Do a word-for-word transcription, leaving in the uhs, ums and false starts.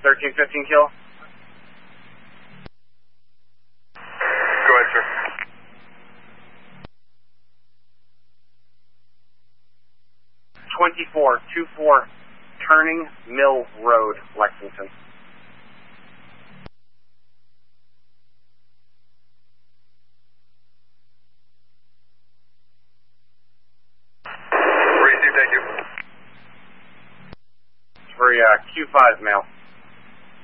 thirteen fifteen kill. Go ahead, sir. twenty-four two four, Turning Mill Road, Lexington. Receive, thank you. For uh, Q five, male.